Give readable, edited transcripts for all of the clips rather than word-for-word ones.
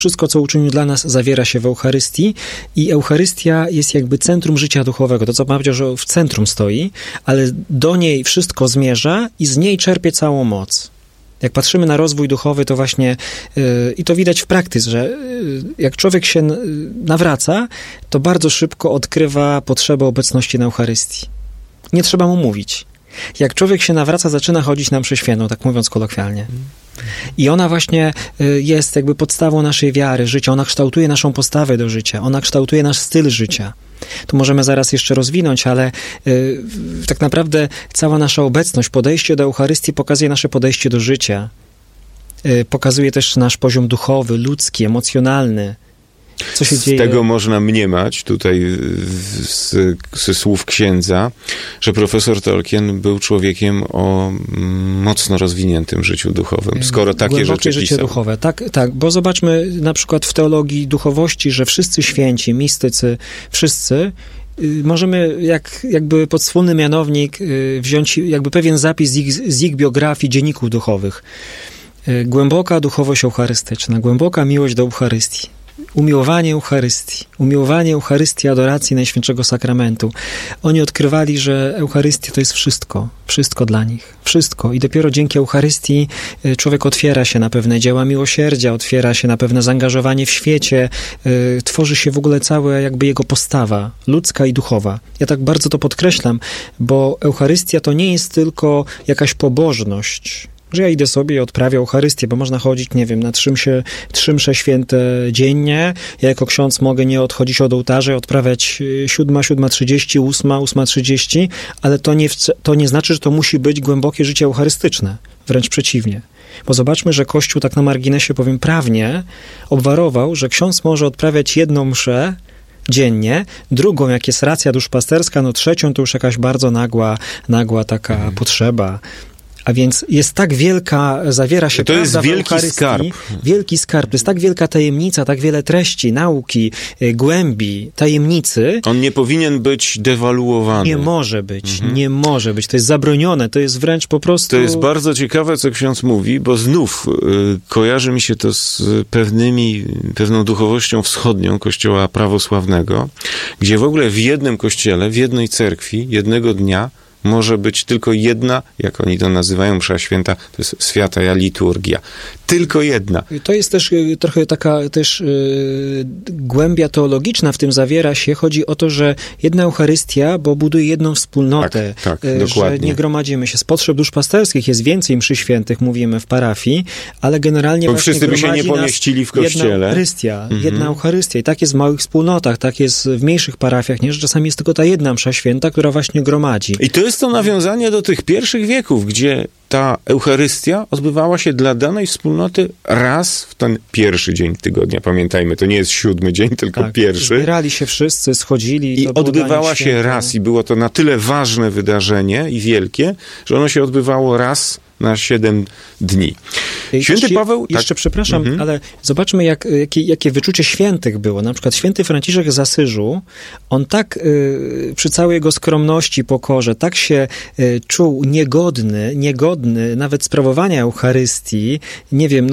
Wszystko, co uczynił dla nas, zawiera się w Eucharystii i Eucharystia jest jakby centrum życia duchowego. To, co Pan powiedział, że w centrum stoi, ale do niej wszystko zmierza i z niej czerpie całą moc. Jak patrzymy na rozwój duchowy, to właśnie, i to widać w praktyce, że jak człowiek się nawraca, to bardzo szybko odkrywa potrzebę obecności na Eucharystii. Nie trzeba mu mówić. Jak człowiek się nawraca, zaczyna chodzić na mszę świętą, tak mówiąc kolokwialnie. I ona właśnie jest jakby podstawą naszej wiary, życia. Ona kształtuje naszą postawę do życia. Ona kształtuje nasz styl życia. To możemy zaraz jeszcze rozwinąć, ale tak naprawdę cała nasza obecność, podejście do Eucharystii pokazuje nasze podejście do życia. Pokazuje też nasz poziom duchowy, ludzki, emocjonalny. Co się dzieje? Z tego można mniemać, tutaj ze słów księdza, że profesor Tolkien był człowiekiem o mocno rozwiniętym życiu duchowym, skoro takie rzeczy pisał. Życie duchowe, tak, bo zobaczmy na przykład w teologii duchowości, że wszyscy święci, mistycy, wszyscy możemy jakby pod wspólny mianownik wziąć jakby pewien zapis z ich biografii, dzienników duchowych. Głęboka duchowość eucharystyczna, głęboka miłość do Eucharystii. Umiłowanie Eucharystii, adoracji Najświętszego Sakramentu. Oni odkrywali, że Eucharystia to jest wszystko dla nich, wszystko. I dopiero dzięki Eucharystii człowiek otwiera się na pewne dzieła miłosierdzia, otwiera się na pewne zaangażowanie w świecie, tworzy się w ogóle cała jakby jego postawa, ludzka i duchowa. Ja tak bardzo to podkreślam, bo Eucharystia to nie jest tylko jakaś pobożność, że ja idę sobie i odprawię Eucharystię, bo można chodzić, nie wiem, na 3 msze święte dziennie. Ja jako ksiądz mogę nie odchodzić od ołtarza, odprawiać 7, 7:30, 8, 8:30, ale to nie znaczy, że to musi być głębokie życie eucharystyczne. Wręcz przeciwnie. Bo zobaczmy, że Kościół tak na marginesie, powiem, prawnie obwarował, że ksiądz może odprawiać 1 mszę dziennie, drugą, jak jest racja duszpasterska, no 3 to już jakaś bardzo nagła taka potrzeba. A więc jest tak wielka, zawiera się to jest wielki skarb. Wielki skarb. To jest tak wielka tajemnica, tak wiele treści, nauki, głębi, tajemnicy. On nie powinien być dewaluowany. Nie może być. To jest zabronione, to jest wręcz po prostu... To jest bardzo ciekawe, co ksiądz mówi, bo znów kojarzy mi się to z pewną duchowością wschodnią Kościoła prawosławnego, gdzie w ogóle w jednym kościele, w jednej cerkwi, jednego dnia może być tylko jedna, jak oni to nazywają, msza święta, to jest święta liturgia. Tylko jedna. To jest też trochę taka też głębia teologiczna w tym zawiera się. Chodzi o to, że jedna Eucharystia, bo buduje jedną wspólnotę. Tak, że dokładnie. nie gromadzimy się. Z potrzeb duszpasterskich jest więcej mszy świętych, mówimy w parafii, ale generalnie bo właśnie wszyscy by się nie pomieścili w kościele. Jedna Eucharystia. I tak jest w małych wspólnotach, tak jest w mniejszych parafiach, nie? Że czasami jest tylko ta jedna msza święta, która właśnie gromadzi. I to jest to nawiązanie do tych pierwszych wieków, gdzie ta Eucharystia odbywała się dla danej wspólnoty raz w ten pierwszy dzień tygodnia. Pamiętajmy, to nie jest 7 dzień, tylko pierwszy. Zbierali się wszyscy, schodzili. I odbywała się raz i było to na tyle ważne wydarzenie i wielkie, że ono się odbywało raz na 7 dni. Święty Paweł... Jeszcze przepraszam, ale zobaczmy, jakie wyczucie świętych było. Na przykład święty Franciszek z Asyżu, on tak przy całej jego skromności, pokorze, tak się czuł niegodny nawet sprawowania Eucharystii. Nie wiem,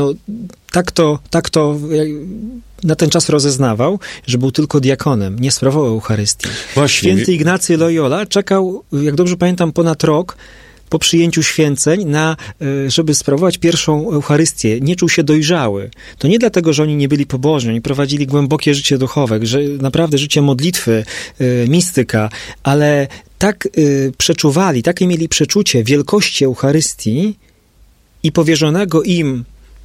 tak to na ten czas rozeznawał, że był tylko diakonem, nie sprawował Eucharystii. Właśnie. Święty Ignacy Loyola czekał, jak dobrze pamiętam, ponad rok po przyjęciu święceń, żeby sprawować pierwszą Eucharystię. Nie czuł się dojrzały. To nie dlatego, że oni nie byli pobożni, oni prowadzili głębokie życie duchowe, że naprawdę życie modlitwy, mistyka, ale tak przeczuwali, takie mieli przeczucie wielkości Eucharystii i powierzonego im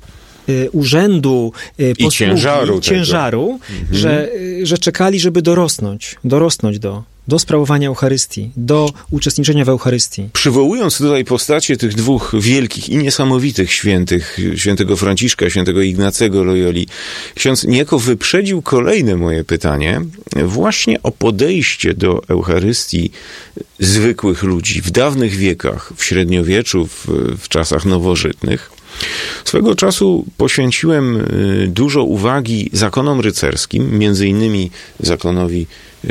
urzędu, posługi, ciężaru, że czekali, żeby dorosnąć do sprawowania Eucharystii, do uczestniczenia w Eucharystii. Przywołując tutaj postacie tych dwóch wielkich i niesamowitych świętych, świętego Franciszka, świętego Ignacego Loyoli, ksiądz niejako wyprzedził kolejne moje pytanie właśnie o podejście do Eucharystii zwykłych ludzi w dawnych wiekach, w średniowieczu, w czasach nowożytnych. Swego czasu poświęciłem dużo uwagi zakonom rycerskim, między innymi zakonowi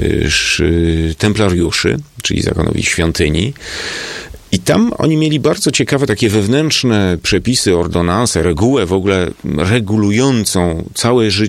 templariuszy, czyli zakonowi świątyni. I tam oni mieli bardzo ciekawe takie wewnętrzne przepisy, ordonanse, regułę w ogóle regulującą całe życie